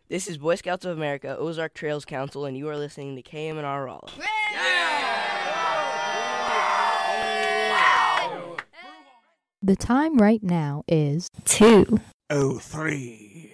This is Boy Scouts of America, Ozark Trails Council, and you are listening to KMNR Rolla. The time right now is 2:03.